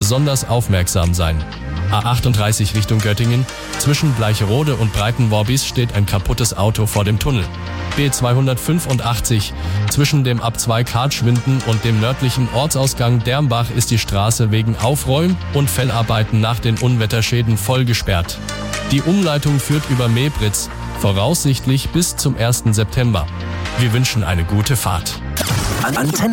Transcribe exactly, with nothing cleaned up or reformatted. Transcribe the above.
besonders aufmerksam sein. A achtunddreißig Richtung Göttingen. Zwischen Bleicherode und Breitenworbis steht ein kaputtes Auto vor dem Tunnel. B zweihundertfünfundachtzig. Zwischen dem Ab zwei Kartschwinden und dem nördlichen Ortsausgang Dermbach ist die Straße wegen Aufräum- und Fellarbeiten nach den Unwetterschäden voll gesperrt. Die Umleitung führt über Mebritz, voraussichtlich bis zum ersten September. Wir wünschen eine gute Fahrt. Antenne